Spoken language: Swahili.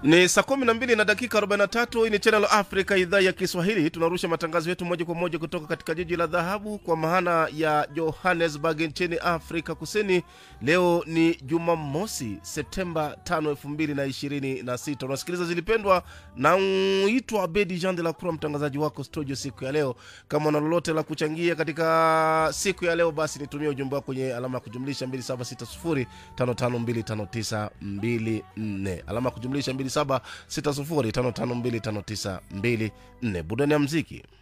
Ni saa 12 na dakika 43. Hii ni Channel Africa, idhaa ya Kiswahili. Tunarusha matangazo yetu moja kwa moja kutoka katika jiji la dhahabu kwa maana ya Johannesburg nchini Afrika Kusini. Leo ni Jumamosi, Septemba 5, 2026. Unasikiliza Zilipendwa na uitwa Abedi Jean de la Croix, mtangazaji wako studio siku ya leo. Kama una lolote la kuchangia katika siku ya leo, basi nitumie ujumbe wako kwenye alama ya kujumlisha 276055259254. Alama ya kujumlisha 276055259254. Burudani ya muziki.